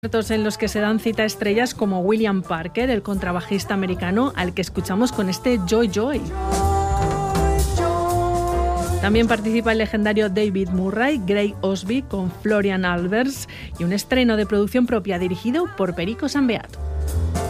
En los que se dan cita estrellas como William Parker, el contrabajista americano al que escuchamos con este Joy Joy. También participa el legendario David Murray, Gray Osby con Florian Albers y un estreno de producción propia dirigido por Perico Sambeat.